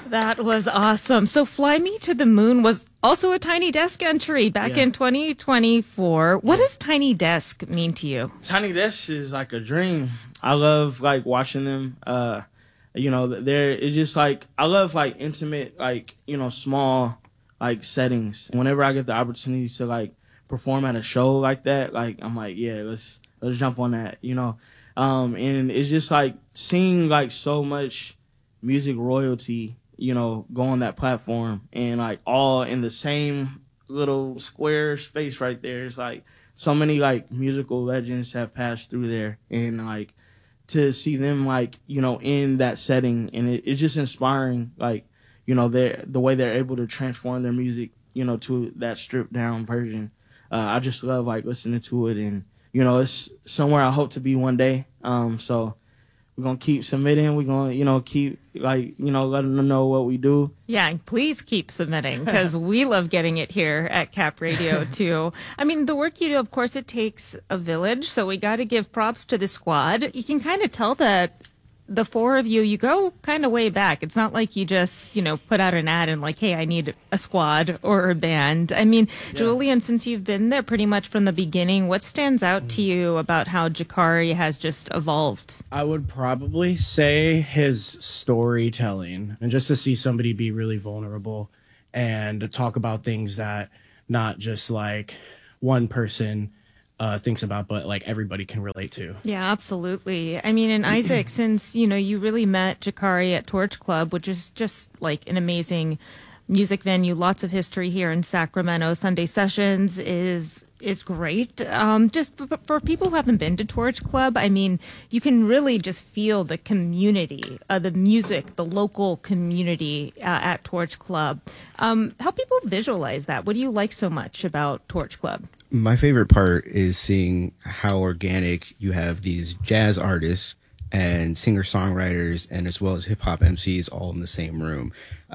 That was awesome. So Fly Me to the Moon was also a Tiny Desk entry back in 2024. What does Tiny Desk mean to you? Tiny Desk is like a dream. I love like watching them. It's just like, I love like intimate, like, small like settings. Whenever I get the opportunity to like perform at a show like that, like I'm like, yeah, let's jump on that, and it's just like seeing like so much music royalty, go on that platform and like all in the same little square space right there. It's like so many like musical legends have passed through there, and like to see them like, in that setting, and it's just inspiring, like, the way they're able to transform their music, to that stripped down version. I just love like listening to it, and, it's somewhere I hope to be one day. So we're going to keep submitting. We're going to, keep like, letting them know what we do. Yeah, and please keep submitting, because we love getting it here at Cap Radio too. I mean, the work you do, of course, it takes a village. So we got to give props to the squad. You can kind of tell that the four of you go kind of way back. It's not like you just, put out an ad and like, hey, I need a squad or a band. I mean, yeah. Julian, since you've been there pretty much from the beginning, what stands out to you about how Jakari has just evolved? I would probably say his storytelling, and just to see somebody be really vulnerable and to talk about things that not just like one person thinks about, but like everybody can relate to. Yeah, absolutely. I mean, and Isaac, since, you really met Jakari at Torch Club, which is just like an amazing music venue, lots of history here in Sacramento. Sunday Sessions is great. Just for people who haven't been to Torch Club, I mean, you can really just feel the community, the music, the local community at Torch Club. Help people visualize that. What do you like so much about Torch Club? My favorite part is seeing how organic you have these jazz artists and singer-songwriters, and as well as hip-hop MCs all in the same room.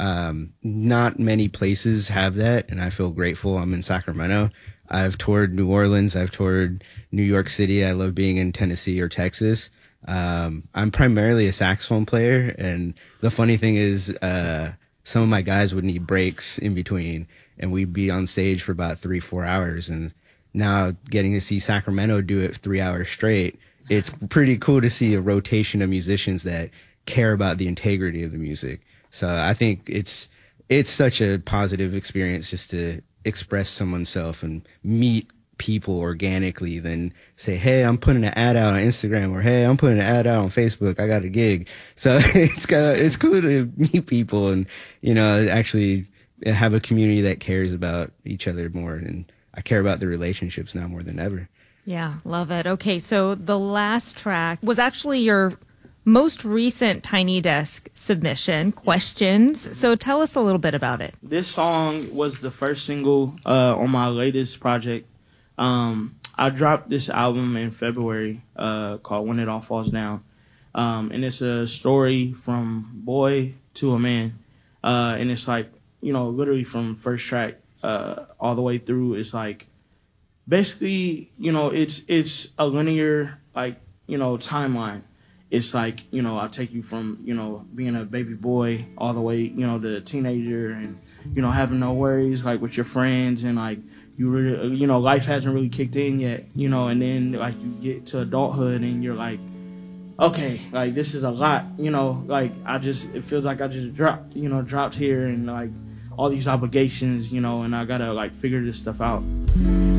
Not many places have that, and I feel grateful. I'm in Sacramento. I've toured New Orleans. I've toured New York City. I love being in Tennessee or Texas. I'm primarily a saxophone player, and the funny thing is some of my guys would need breaks in between, and we'd be on stage for about 3-4 hours. And now getting to see Sacramento do it 3 hours straight, it's pretty cool to see a rotation of musicians that care about the integrity of the music. So I think it's such a positive experience just to express someone's self and meet people organically than say, hey, I'm putting an ad out on Instagram, or hey, I'm putting an ad out on Facebook, I got a gig. So it's cool to meet people and, actually have a community that cares about each other more. And I care about the relationships now more than ever. Yeah, love it. Okay, so the last track was actually your most recent Tiny Desk submission, Questions. So tell us a little bit about it. This song was the first single on my latest project. I dropped this album in February called When It All Falls Down. And it's a story from boy to a man. And it's like, literally from first track all the way through. It's like, basically, it's a linear, like, timeline. It's like, I'll take you from, being a baby boy all the way, to a teenager, and, having no worries, like, with your friends, and, like, you really, life hasn't really kicked in yet, and then, like, you get to adulthood, and you're like, okay, like, this is a lot, like, it feels like I just dropped here, and, like, all these obligations, and I gotta, like, figure this stuff out.